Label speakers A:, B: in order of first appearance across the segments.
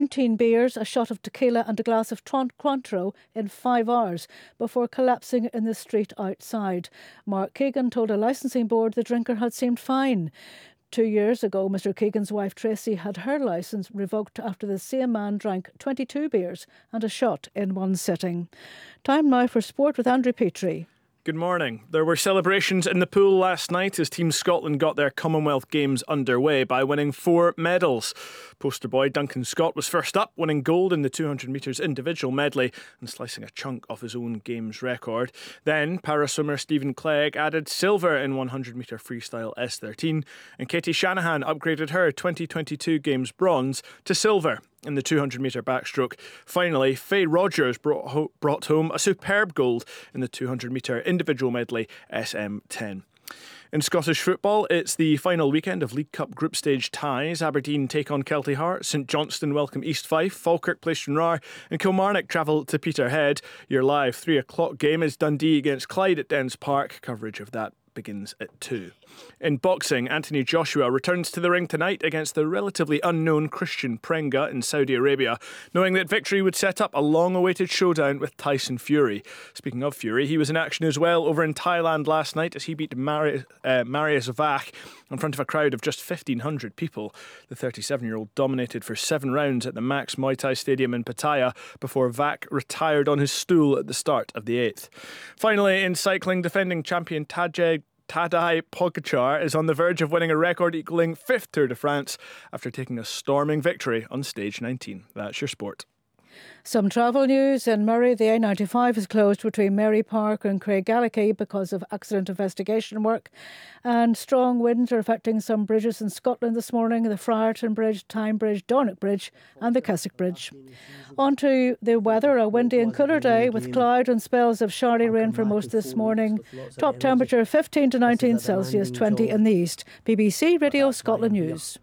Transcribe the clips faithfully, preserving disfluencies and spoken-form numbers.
A: nineteen beers, a shot of tequila and a glass of Cointreau in five hours before collapsing in the street outside. Mark Keegan told a licensing board the drinker had seemed fine. Two years ago, Mr Keegan's wife Tracy had her licence revoked after the same man drank twenty-two beers and a shot in one sitting. Time now for sport with Andrew Petrie.
B: Good morning. There were celebrations in the pool last night as Team Scotland got their Commonwealth Games underway by winning four medals. Poster boy Duncan Scott was first up, winning gold in the two hundred metres individual medley and slicing a chunk off his own Games record. Then paraswimmer Stephen Clegg added silver in one hundred metre freestyle S thirteen, and Katie Shanahan upgraded her twenty twenty-two Games bronze to silver in the two hundred metre backstroke. Finally, Faye Rogers brought, ho- brought home a superb gold in the two hundred metre individual medley S M ten. In Scottish football, it's the final weekend of League Cup group stage ties. Aberdeen take on Kelty Heart, St Johnstone welcome East Fife, Falkirk play Stranraer, and Kilmarnock travel to Peterhead. Your live three o'clock game is Dundee against Clyde at Dens Park. Coverage of that begins at two. In boxing, Anthony Joshua returns to the ring tonight against the relatively unknown Christian Prenga in Saudi Arabia, knowing that victory would set up a long-awaited showdown with Tyson Fury. Speaking of Fury, he was in action as well over in Thailand last night as he beat Mari- uh, Marius Vach in front of a crowd of just fifteen hundred people. The thirty-seven-year-old dominated for seven rounds at the Max Muay Thai Stadium in Pattaya before Vach retired on his stool at the start of the eighth. Finally, in cycling, defending champion Tadej Tadej Pogacar is on the verge of winning a record-equalling fifth Tour de France after taking a storming victory on stage nineteen. That's your sport.
A: Some travel news. In Murray, the A ninety-five is closed between Mary Park and Craigellachie because of accident investigation work. And strong winds are affecting some bridges in Scotland this morning: the Friarton Bridge, Tyne Bridge, Dornoch Bridge and the Keswick Bridge. On to the weather. A windy and cooler day with cloud and spells of showery rain for most this morning. Top temperature fifteen to nineteen Celsius, twenty in the east. B B C Radio Scotland News.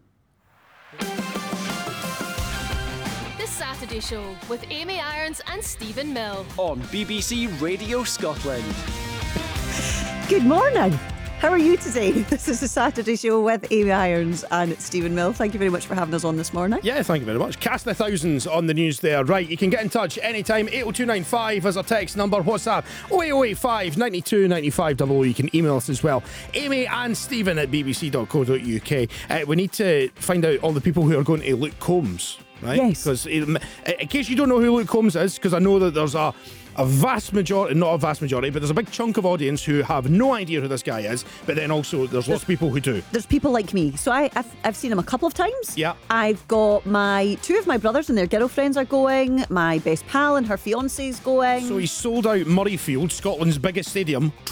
C: Saturday Show with Amy Irons and Stephen Mill
D: on B B C Radio Scotland.
E: Good morning. How are you today? This is the Saturday Show with Amy Irons and Stephen Mill. Thank you very much for having us on this morning.
F: Yeah, thank you very much. Cast the thousands on the news there. Right, you can get in touch anytime. eight oh two nine five as our text number. WhatsApp oh eight oh eight five nine two nine five double oh. You can email us as well. Amy and Stephen at b b c dot co dot u k. Uh, we need to find out all the people who are going to Luke Combs. Right?
E: Yes.
F: Because in case you don't know who Luke Combs is, because I know that there's a a vast majority, not a vast majority, but there's a big chunk of audience who have no idea who this guy is, but then also there's, there's lots of people who do.
E: There's people like me. So I, I've, I've seen him a couple of times.
F: Yeah.
E: I've got my, two of my brothers and their girlfriends are going, my best pal and her fiance's going.
F: So he sold out Murrayfield, Scotland's biggest stadium,